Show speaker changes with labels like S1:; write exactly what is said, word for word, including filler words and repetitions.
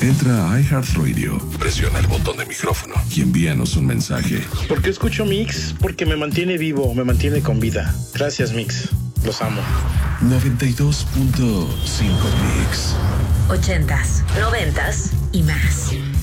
S1: Entra a iHeartRadio, presiona el botón de micrófono y envíanos un mensaje.
S2: ¿Por qué escucho Mix? Porque me mantiene vivo, me mantiene con vida. Gracias, Mix. Los amo.
S1: noventa y dos punto cinco Mix.
S3: Ochentas, noventas y más.